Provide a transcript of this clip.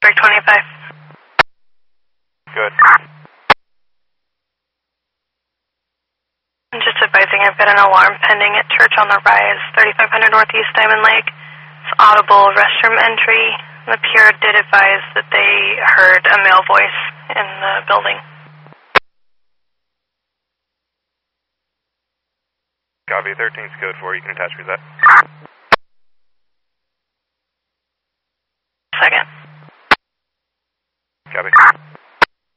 District 25. Good. I'm just advising I've got an alarm pending at Church on the Rise, 3500 Northeast Diamond Lake. It's audible restroom entry. The Pier did advise that they heard a male voice in the building. Copy, 13's code 4, you can attach reset. Second.